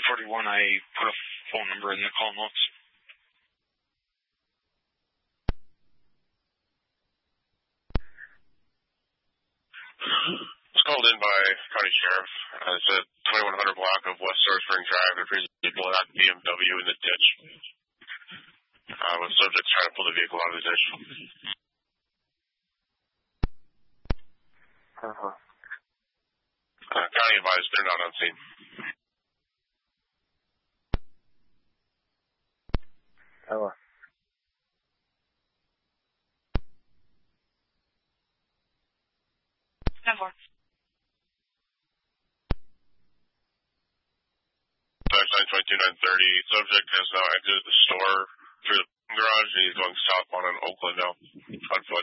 41, I put a phone number in the call notes. It's called in by County Sheriff. It's a 2100 block of West Source Spring Drive. There's people at BMW in the ditch. With subjects trying to pull the vehicle out of the ditch. County advised they're not on scene. Hello. Number. .922-930. Subject has now exited the store through the garage, and he's going southbound on Oakland now, on foot.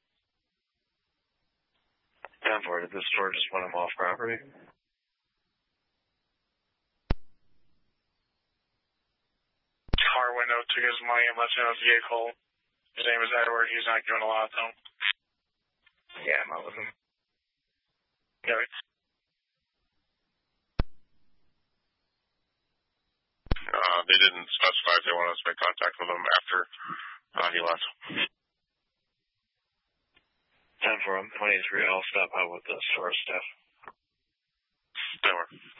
10-4, did the store just want him off property? Car went out, took his money, and left him in a vehicle. His name is Edward. He's not doing a lot, though. Yeah, I'm out with him. Yeah. They didn't specify if they wanted us to make contact with him after he left. 10-4, I'm 23. I'll stop out with the store staff. 10-4.